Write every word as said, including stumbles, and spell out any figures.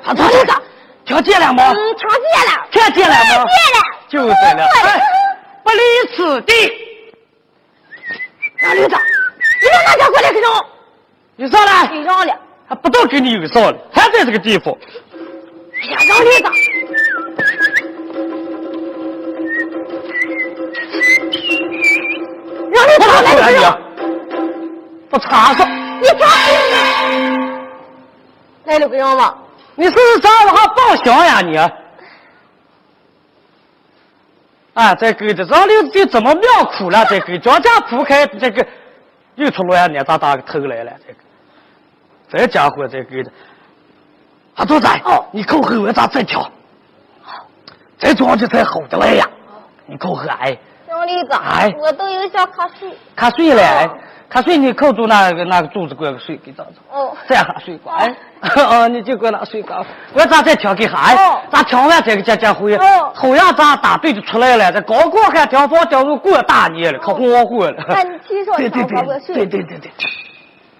他他这个听见了吗？ 嗯，听见了， 听见了吗？ 听见了， 就是了。哎，不离此地。 杨队长，你把俺家过来给上。 你上来。 给上了。 还不都给你有上了，还在这个地方。 哎呀，杨队长。杨队长来了。 你不插上。 你插来了个人吗？ 你是不是找我还报销呀你？啊，这个这让刘子怎么妙苦了？这个庄稼铺开，这个又出来年咋打个头来了？这个这家伙这个啊，都在哦，你口后我咋再跳？这庄稼才好的来呀！你口后哎。 杨队长， 哎， 我都有想瞌睡。 瞌睡了，瞌睡你扣住那个那个柱子过个睡给找找。 哦。 这样还睡过哎？哦，你就给那睡觉。我咋再跳给还？哦。咋跳完这个家家伙？哦。后样咋打对就出来了？这高过还掉房掉入过大年了，可火火了。 那你提说对对对对对对对。